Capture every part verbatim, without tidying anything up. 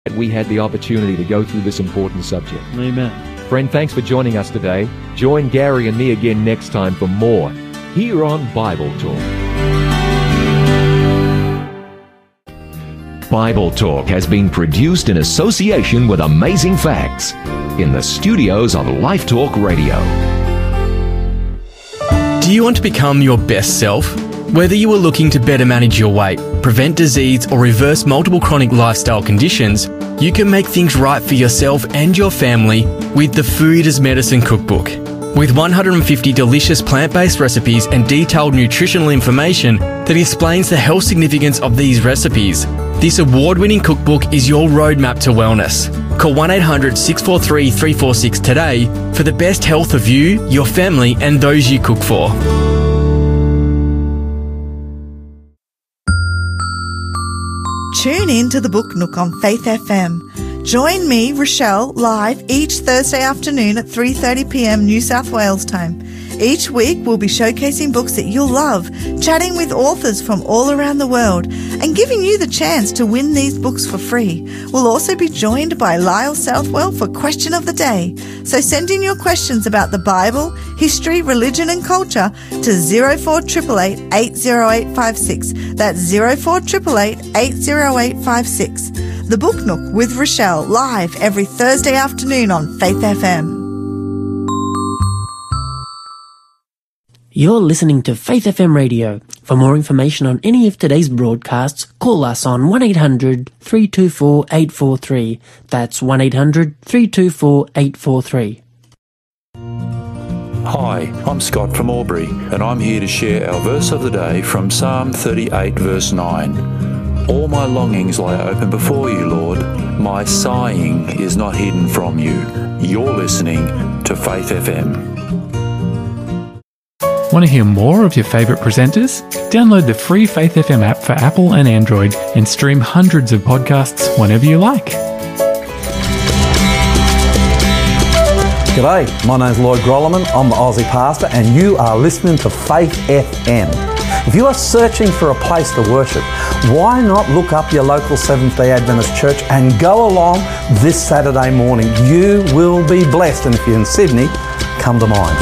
that we had the opportunity to go through this important subject. Amen. Friend, thanks for joining us today. Join Gary and me again next time for more here on Bible Talk. Bible Talk has been produced in association with Amazing Facts in the studios of Life Talk Radio. Do you want to become your best self? Whether you are looking to better manage your weight, prevent disease, or reverse multiple chronic lifestyle conditions, you can make things right for yourself and your family with the Food as Medicine Cookbook. With one hundred fifty delicious plant-based recipes and detailed nutritional information that explains the health significance of these recipes, this award-winning cookbook is your roadmap to wellness. Call one eight hundred six four three three four six today for the best health of you, your family, and those you cook for. Tune in to the Book Nook on Faith F M. Join me, Rochelle, live each Thursday afternoon at three thirty p m New South Wales time. Each week we'll be showcasing books that you'll love, chatting with authors from all around the world, and giving you the chance to win these books for free. We'll also be joined by Lyle Southwell for Question of the Day. So send in your questions about the Bible, history, religion and culture to zero four eight eight eight, eight zero eight five six. That's zero four eight eight eight, eight zero eight five six. The Book Nook with Rochelle, live every Thursday afternoon on Faith F M. You're listening to Faith F M Radio. For more information on any of today's broadcasts, call us on one eight hundred three two four eight four three. That's one eight hundred three two four eight four three. Hi, I'm Scott from Albury, and I'm here to share our verse of the day from Psalm thirty-eight, verse nine. All my longings lie open before you, Lord. My sighing is not hidden from you. You're listening to Faith F M. Want to hear more of your favourite presenters? Download the free Faith F M app for Apple and Android and stream hundreds of podcasts whenever you like. G'day, my name's Lloyd Grolleman. I'm the Aussie pastor and you are listening to Faith F M. If you are searching for a place to worship, why not look up your local Seventh-day Adventist church and go along this Saturday morning? You will be blessed, and if you're in Sydney, come to mine.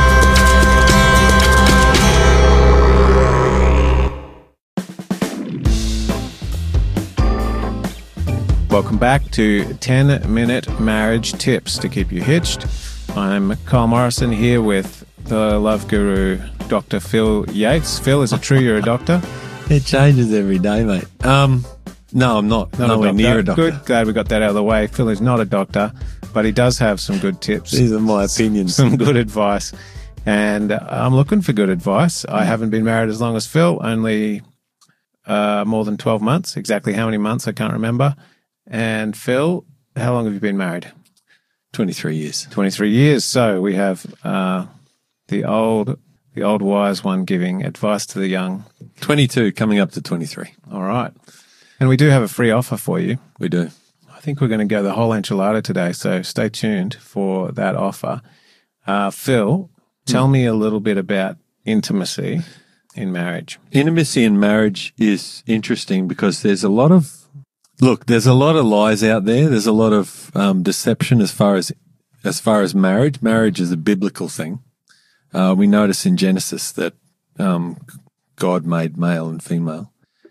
Welcome back to ten minute Marriage Tips to keep you hitched. I'm Carl Morrison here with the love guru, Doctor Phil Yates. Phil, is it true you're a doctor? It changes every day, mate. Um, no, I'm not. Not Nowhere a near a doctor. Good, glad we got that out of the way. Phil is not a doctor, but he does have some good tips. These are my opinions. Some good advice. And I'm looking for good advice. I haven't been married as long as Phil, only uh, more than twelve months. Exactly how many months, I can't remember. And Phil, how long have you been married? twenty-three years. twenty-three years. So we have uh, the old the old wise one giving advice to the young. twenty-two, coming up to twenty-three. All right. And we do have a free offer for you. We do. I think we're going to go the whole enchilada today, so stay tuned for that offer. Uh, Phil, tell mm. me a little bit about intimacy in marriage. Intimacy in marriage is interesting because there's a lot of Look, there's a lot of lies out there. There's a lot of um, deception as far as as far as marriage. Marriage is a biblical thing. Uh, we notice in Genesis that um, God made male and female,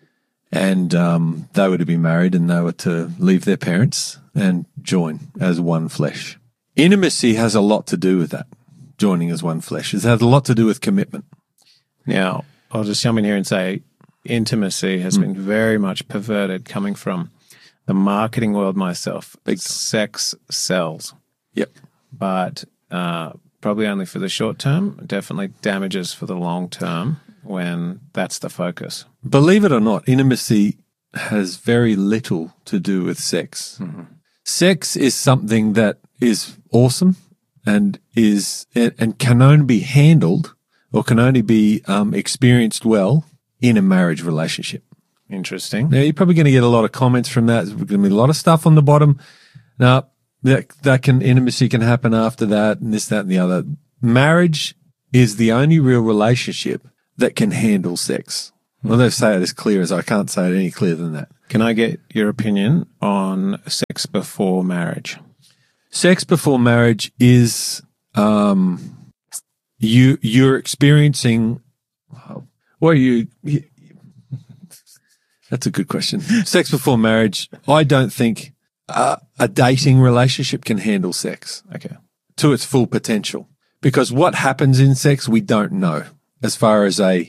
and um, they were to be married, and they were to leave their parents and join as one flesh. Intimacy has a lot to do with that. Joining as one flesh. It has a lot to do with commitment. Now, I'll just jump in here and say intimacy has mm. been very much perverted coming from the marketing world myself. Big sex sells. Yep. But uh, probably only for the short term, definitely damages for the long term when that's the focus. Believe it or not, intimacy has very little to do with sex. Mm-hmm. Sex is something that is awesome and is and can only be handled or can only be um, experienced well in a marriage relationship. Interesting. Now, you're probably going to get a lot of comments from that. There's going to be a lot of stuff on the bottom. Now, that, that can, intimacy can happen after that and this, that, and the other. Marriage is the only real relationship that can handle sex. Well, they say it as clear as I can't say it any clearer than that. Can I get your opinion on sex before marriage? Sex before marriage is um, you you're experiencing. Well, you, you. That's a good question. Sex before marriage, I don't think uh, a dating relationship can handle sex. Okay. To its full potential, because what happens in sex we don't know. As far as a,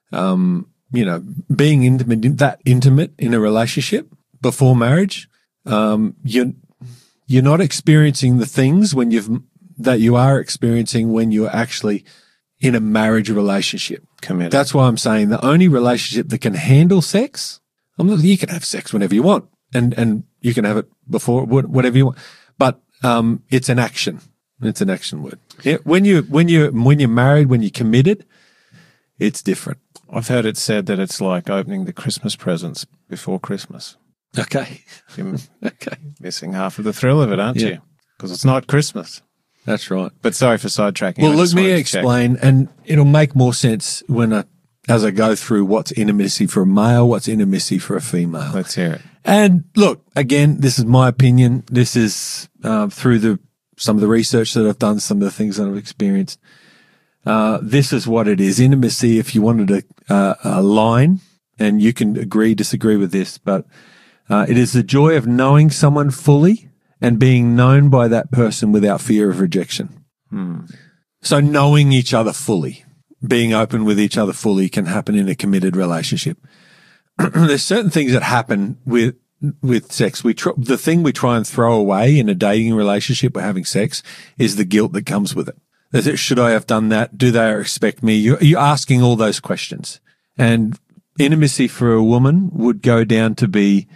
um, you know, being intimate, that intimate in a relationship before marriage, um, you're you're not experiencing the things when you've that you are experiencing when you're actually in a marriage relationship. Committed. That's why I'm saying the only relationship that can handle sex. I'm not, you can have sex whenever you want, and and you can have it before whatever you want, but um, it's an action. It's an action word. Yeah, when you when you when you're married, when you're committed, it's different. I've heard it said that it's like opening the Christmas presents before Christmas. Okay. You're okay. missing half of the thrill of it, aren't Yeah. you? Because it's not Christmas. That's right. But sorry for sidetracking. Well, I let just me wanted to check. explain, and it'll make more sense when I, as I go through what's intimacy for a male, what's intimacy for a female. Let's hear it. And look, again, this is my opinion. This is uh, through the some of the research that I've done, some of the things that I've experienced. Uh, this is what it is. Intimacy, if you wanted a, uh, a line, and you can agree, disagree with this, but uh, it is the joy of knowing someone fully and being known by that person without fear of rejection. Hmm. So knowing each other fully, being open with each other fully can happen in a committed relationship. There's certain things that happen with with sex. We tr- the thing we try and throw away in a dating relationship or having sex is the guilt that comes with it. Is it, should I have done that? Do they expect me? You, you're asking all those questions. And intimacy for a woman would go down to be,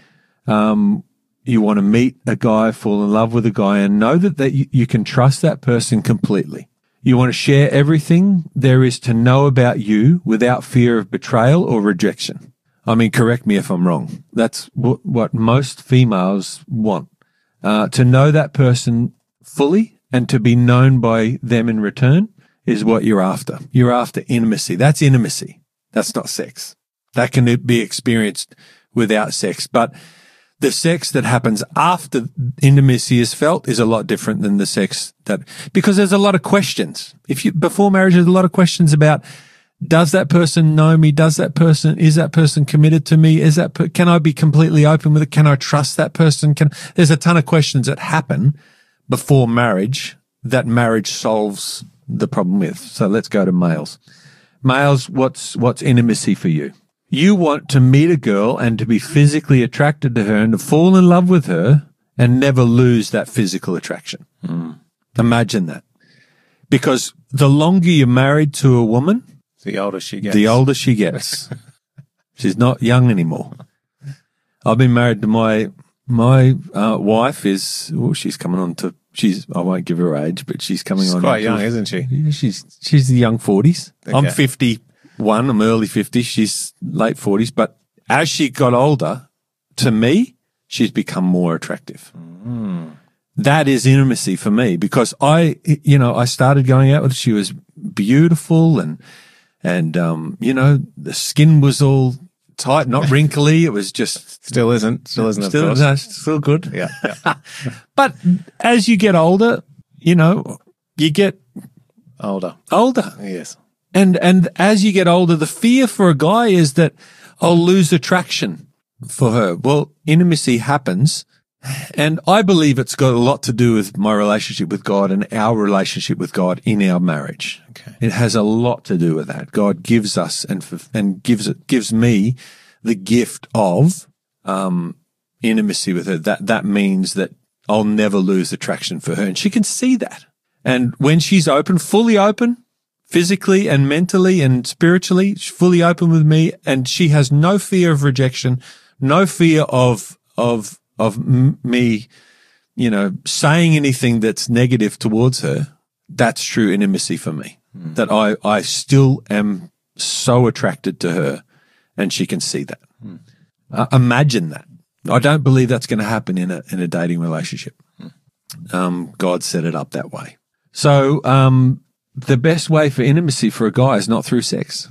um, you want to meet a guy, fall in love with a guy, and know that, that you, you can trust that person completely. You want to share everything there is to know about you without fear of betrayal or rejection. I mean, correct me if I'm wrong. That's what, what most females want, uh, to know that person fully and to be known by them in return is what you're after. You're after intimacy. That's intimacy. That's not sex. That can be experienced without sex. But the sex that happens after intimacy is felt is a lot different than the sex that, because there's a lot of questions. If you, before marriage, there's a lot of questions about, does that person know me? Does that person, is that person committed to me? Is that, per, can I be completely open with it? Can I trust that person? Can, there's a ton of questions that happen before marriage that marriage solves the problem with. So let's go to males. Males, what's, what's intimacy for you? You want to meet a girl and to be physically attracted to her and to fall in love with her and never lose that physical attraction. Mm. Imagine that. Because the longer you're married to a woman, the older she gets. The older she gets. She's not young anymore. I've been married to my, my, uh, wife is, well, she's coming on to, she's, I won't give her age, but she's coming she's on. quite young, isn't she? Yeah, she's, she's the young forties. Okay. I'm fifty-one. I'm early fifties. She's late forties. But as she got older, to me, she's become more attractive. Mm. That is intimacy for me because I, you know, I started going out with her. She was beautiful and, and, um, you know, the skin was all tight, not wrinkly. It was just. Still isn't. Still isn't, Still, of course. no, still good. Yeah. yeah. But as you get older, you know, you get Older. older. Yes. And, and as you get older, the fear for a guy is that I'll lose attraction for her. Well, intimacy happens. And I believe it's got a lot to do with my relationship with God and our relationship with God in our marriage. Okay. It has a lot to do with that. God gives us and and gives it gives me the gift of um, intimacy with her. That that means that I'll never lose attraction for her, and she can see that. And when she's open, fully open, physically and mentally and spiritually, she's fully open with me, and she has no fear of rejection, no fear of of of m- me, you know, saying anything that's negative towards her, that's true intimacy for me. Mm. That I, I still am so attracted to her and she can see that. Mm. Uh, imagine that. I don't believe that's going to happen in a, in a dating relationship. Mm. Um, God set it up that way. So, um, the best way for intimacy for a guy is not through sex.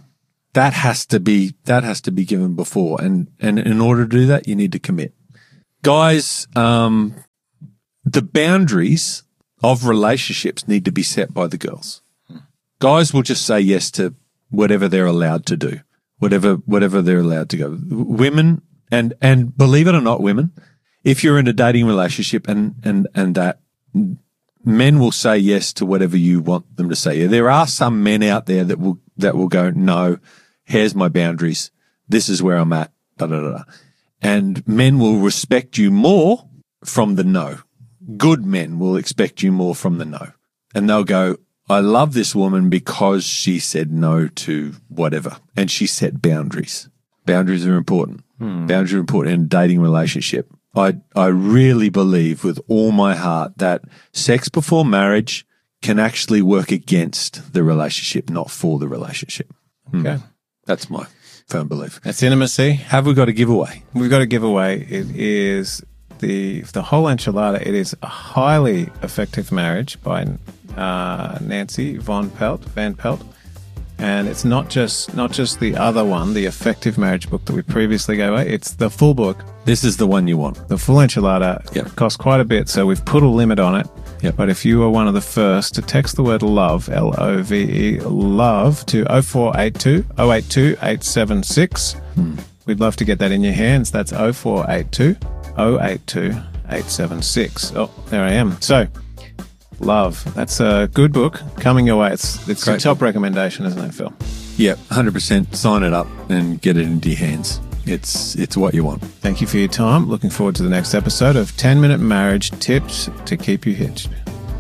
that has to be that has to be given before, and and in order to do that, you need to commit. Guys, um, the boundaries of relationships need to be set by the girls. Guys will just say yes to whatever they're allowed to do, whatever whatever they're allowed to go. Women, and and believe it or not, women, if you're in a dating relationship and and and that, men will say yes to whatever you want them to say. There are some men out there that will that will go, no, here's my boundaries. This is where I'm at. Da, da, da, da. And men will respect you more from the no. Good men will expect you more from the no. And they'll go, I love this woman because she said no to whatever. And she set boundaries. Boundaries are important. Hmm. Boundaries are important in a dating relationship. I, I really believe with all my heart that sex before marriage can actually work against the relationship, not for the relationship. Okay. Hmm. That's my firm belief. That's intimacy. Have we got a giveaway? We've got a giveaway. It is the the whole enchilada. It is a highly effective marriage by uh, Nancy Von Pelt, Van Pelt. And it's not just not just the other one, the effective marriage book that we previously gave away. It's the full book. This is the one you want. The full enchilada. Yep. Costs quite a bit, so we've put a limit on it. Yep. But if you are one of the first to text the word love, L O V E, love, to oh four eight two, oh eight two, eight seven six, hmm. we'd love to get that in your hands. That's oh four eight two, oh eight two, eight seven six. Oh, there I am. So, love. That's a good book coming your way. It's it's Great a top book. recommendation, isn't it, Phil? Yep, one hundred percent. Sign it up and get it into your hands. It's it's what you want. Thank you for your time. Looking forward to the next episode of ten minute Marriage Tips to Keep You Hitched.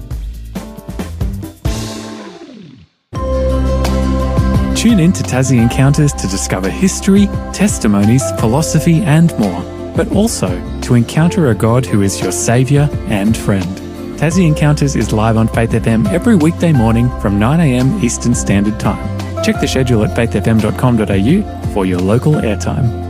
Tune in to Tassie Encounters to discover history, testimonies, philosophy, and more, but also to encounter a God who is your saviour and friend. Tassie Encounters is live on Faith F M every weekday morning from nine a m Eastern Standard Time. Check the schedule at faith f m dot com dot a u for your local airtime.